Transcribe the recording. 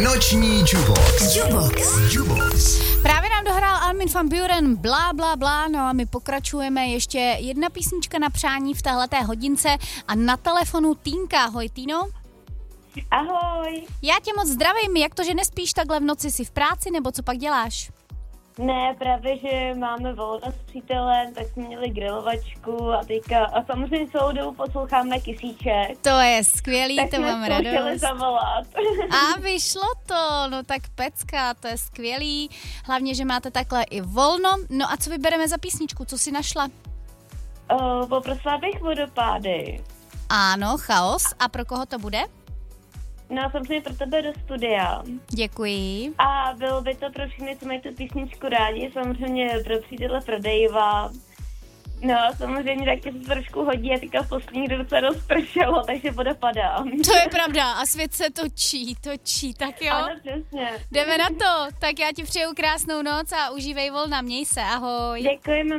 Noční Jubox. Právě nám dohrál Armin van Buuren Blá, blá, blá, no a my pokračujeme. Ještě jedna písnička na přání v téhleté hodince a na telefonu Týnka. Ahoj, Týno. Ahoj. Já tě moc zdravím, jak to, že nespíš takhle v noci, jsi v práci nebo co pak děláš? Ne, právě, že máme volno s přítelem, tak jsme měli grilovačku a samozřejmě celou dobu posloucháme Kysíček. To je skvělý, tak to mám radost. Tak chtěli zavolat. A vyšlo to, no tak pecka, to je skvělý. Hlavně, že máte takhle i volno. No a co vybereme za písničku, co jsi našla? Poprosila bych Vodopády. Ano, Chaos. A pro koho to bude? No samozřejmě pro tebe do studia. Děkuji. A bylo by to pro všechny, co mají tu písničku rádi, samozřejmě pro přítele, pro Dejva. No, samozřejmě taky se trošku hodí a teďka v poslední době se rozpršelo, takže vodopadá. To je pravda a svět se točí, tak jo. Ano, přesně. Jdeme na to, tak já ti přeju krásnou noc a užívej volna, měj se, ahoj. Děkujeme.